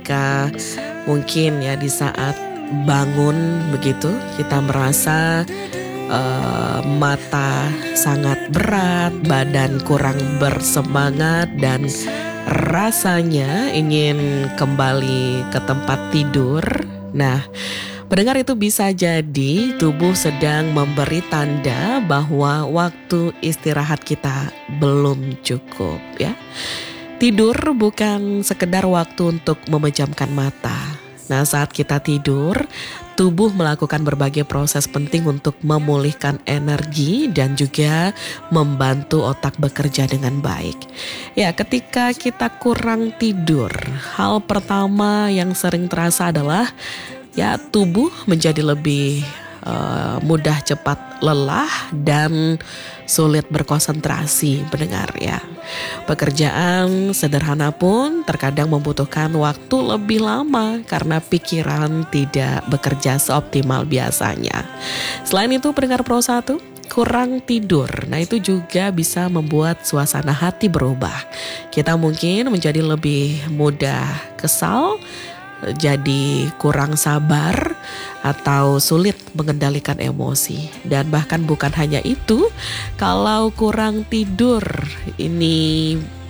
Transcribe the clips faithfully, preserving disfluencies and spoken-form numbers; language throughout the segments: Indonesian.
ketika mungkin ya di saat bangun begitu kita merasa uh, mata sangat berat, badan kurang bersemangat dan rasanya ingin kembali ke tempat tidur. Nah, pendengar, itu bisa jadi tubuh sedang memberi tanda bahwa waktu istirahat kita belum cukup ya. Tidur bukan sekedar waktu untuk memejamkan mata. Nah, saat kita tidur, tubuh melakukan berbagai proses penting untuk memulihkan energi dan juga membantu otak bekerja dengan baik. Ya, ketika kita kurang tidur, hal pertama yang sering terasa adalah ya tubuh menjadi lebih uh, mudah cepat lelah dan sulit berkonsentrasi, pendengar ya. Pekerjaan sederhana pun terkadang membutuhkan waktu lebih lama karena pikiran tidak bekerja seoptimal biasanya. Selain itu, pendengar Pro satu, kurang tidur, nah itu juga bisa membuat suasana hati berubah. Kita mungkin menjadi lebih mudah kesal, jadi kurang sabar atau sulit mengendalikan emosi. Dan bahkan bukan hanya itu, kalau kurang tidur ini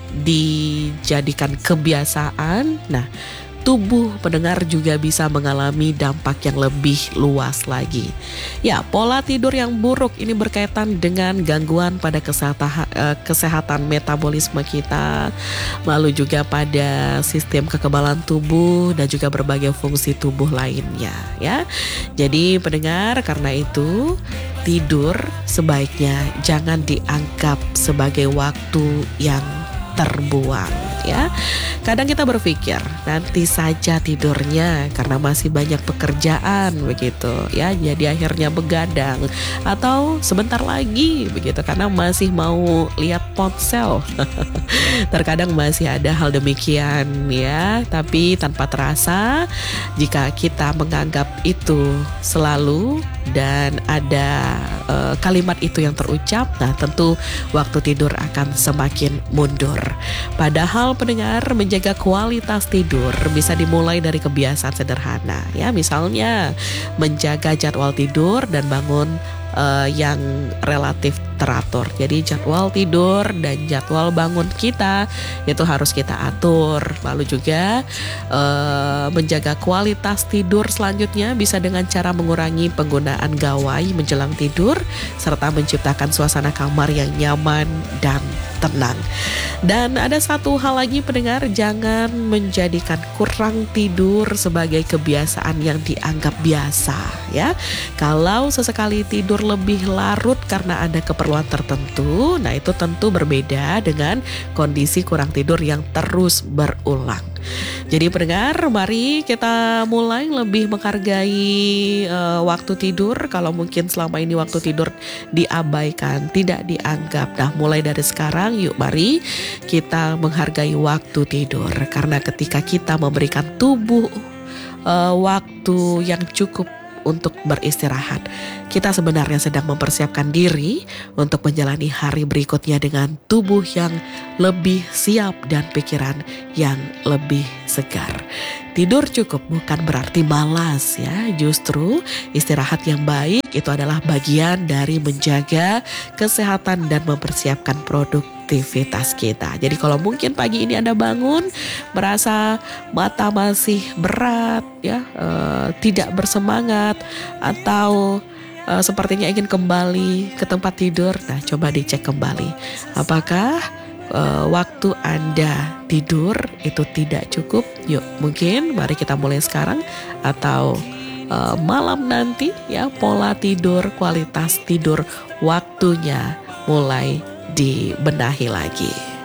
dijadikan kebiasaan, nah tubuh pendengar juga bisa mengalami dampak yang lebih luas lagi. Ya, pola tidur yang buruk ini berkaitan dengan gangguan pada kesehatan, kesehatan metabolisme kita, lalu juga pada sistem kekebalan tubuh dan juga berbagai fungsi tubuh lainnya ya. Jadi pendengar, karena itu tidur sebaiknya jangan dianggap sebagai waktu yang terbuang ya. Kadang kita berpikir nanti saja tidurnya karena masih banyak pekerjaan begitu ya, jadi akhirnya begadang, atau sebentar lagi begitu karena masih mau lihat ponsel. Terkadang masih ada hal demikian ya, tapi tanpa terasa jika kita menganggap itu selalu dan ada uh, kalimat itu yang terucap, nah tentu waktu tidur akan semakin mundur. Padahal pendengar, menjaga kualitas tidur bisa dimulai dari kebiasaan sederhana ya, misalnya menjaga jadwal tidur dan bangun uh, yang relatif teratur. Jadi jadwal tidur dan jadwal bangun kita itu harus kita atur. Lalu juga uh, menjaga kualitas tidur selanjutnya bisa dengan cara mengurangi penggunaan gawai menjelang tidur serta menciptakan suasana kamar yang nyaman dan tenang. Dan ada satu hal lagi pendengar, jangan menjadikan kurang tidur sebagai kebiasaan yang dianggap biasa ya. Kalau sesekali tidur lebih larut karena ada keperluan tertentu, nah itu tentu berbeda dengan kondisi kurang tidur yang terus berulang. Jadi pendengar, mari kita mulai lebih menghargai uh, waktu tidur. Kalau mungkin selama ini waktu tidur diabaikan, tidak dianggap. Nah, mulai dari sekarang yuk mari kita menghargai waktu tidur. Karena ketika kita memberikan tubuh uh, waktu yang cukup untuk beristirahat, kita sebenarnya sedang mempersiapkan diri untuk menjalani hari berikutnya dengan tubuh yang lebih siap dan pikiran yang lebih segar. Tidur cukup bukan berarti malas ya, justru istirahat yang baik itu adalah bagian dari menjaga kesehatan dan mempersiapkan produktivitas kita. Jadi kalau mungkin pagi ini Anda bangun merasa mata masih berat ya, uh, tidak bersemangat atau uh, sepertinya ingin kembali ke tempat tidur, nah coba dicek kembali apakah Uh, waktu Anda tidur itu tidak cukup. Yuk mungkin mari kita mulai sekarang atau uh, malam nanti ya, pola tidur, kualitas tidur, waktunya mulai dibenahi lagi.